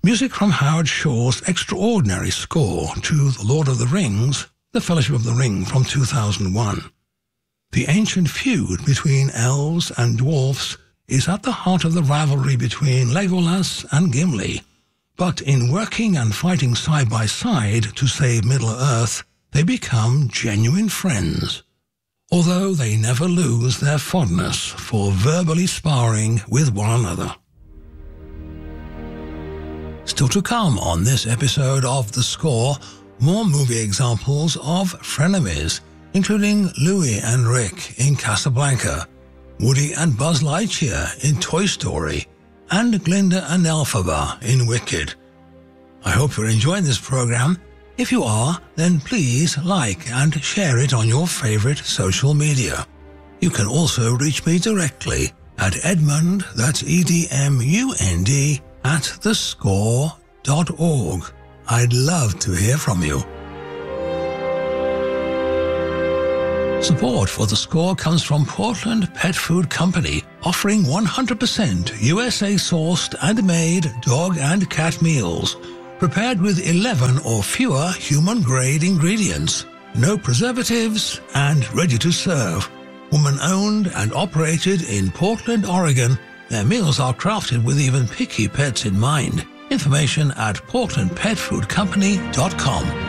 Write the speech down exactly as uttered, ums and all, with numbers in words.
Music from Howard Shore's extraordinary score to The Lord of the Rings, The Fellowship of the Ring from two thousand one. The ancient feud between elves and dwarfs is at the heart of the rivalry between Legolas and Gimli. But in working and fighting side by side to save Middle-earth, they become genuine friends, although they never lose their fondness for verbally sparring with one another. Still to come on this episode of The Score, more movie examples of frenemies, including Louis and Rick in Casablanca, Woody and Buzz Lightyear in Toy Story, and Glinda and Elphaba in Wicked. I hope you're enjoying this program. If you are, then please like and share it on your favorite social media. You can also reach me directly at Edmund, that's E D M U N D, at the score dot org. I'd love to hear from you. Support for The Score comes from Portland Pet Food Company, offering one hundred percent U S A-sourced and made dog and cat meals, prepared with eleven or fewer human-grade ingredients, no preservatives, and ready to serve. Woman-owned and operated in Portland, Oregon, their meals are crafted with even picky pets in mind. Information at portland pet food company dot com.